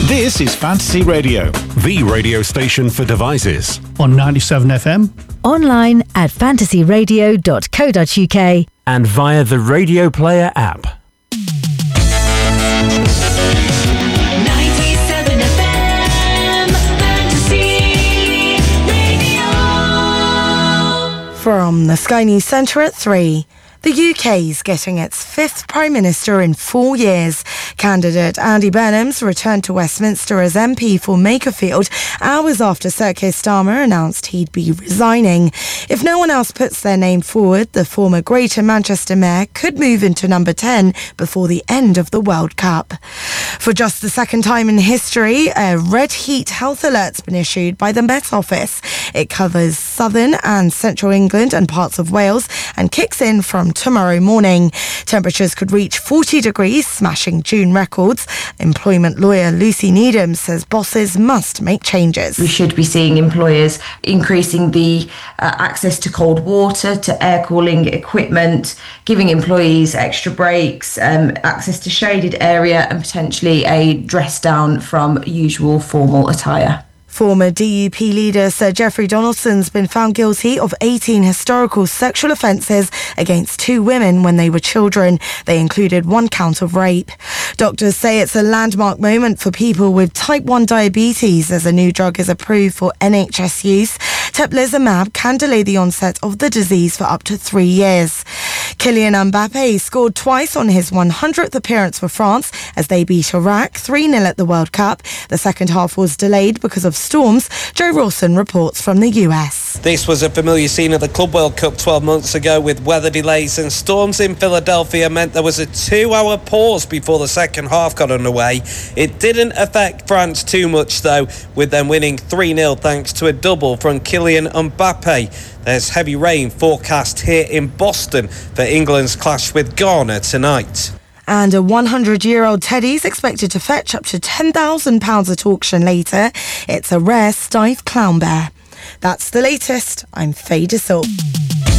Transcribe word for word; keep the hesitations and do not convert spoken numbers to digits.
This is Fantasy Radio, the radio station for devices. On ninety-seven F M. Online at fantasy radio dot co dot uk. And via the Radio Player app. ninety-seven F M, Fantasy Radio. From the Sky News Centre at three. The U K's getting its fifth Prime Minister in four years. Candidate Andy Burnham's returned to Westminster as M P for Makerfield hours after Sir Keir Starmer announced he'd be resigning. If no one else puts their name forward, the former Greater Manchester Mayor could move into number ten before the end of the World Cup. For just the second time in history, a red heat health alert's been issued by the Met Office. It covers southern and central England and parts of Wales and kicks in from tomorrow morning. Temperatures could reach forty degrees, smashing June records. Employment lawyer Lucy Needham says bosses must make changes. We should be seeing employers increasing the uh, access to cold water, to air cooling equipment, giving employees extra breaks, um, access to shaded area and potentially a dress down from usual formal attire. Former D U P leader Sir Geoffrey Donaldson's been found guilty of eighteen historical sexual offences against two women when they were children. They included one count of rape. Doctors say it's a landmark moment for people with type one diabetes as a new drug is approved for N H S use. Teplizumab can delay the onset of the disease for up to three years. Kylian Mbappe scored twice on his one hundredth appearance for France as they beat Iraq three nil at the World Cup. The second half was delayed because of storms. Joe Rawson reports from the U S. This was a familiar scene at the Club World Cup twelve months ago with weather delays and storms in Philadelphia meant there was a two-hour pause before the second half got underway. It didn't affect France too much though, with them winning three nil thanks to a double from Kylian Mbappe. There's heavy rain forecast here in Boston for England's clash with Ghana tonight. And a one hundred-year-old teddy is expected to fetch up to ten thousand pounds at auction later. It's a rare Steiff clown bear. That's the latest. I'm Faye Desault.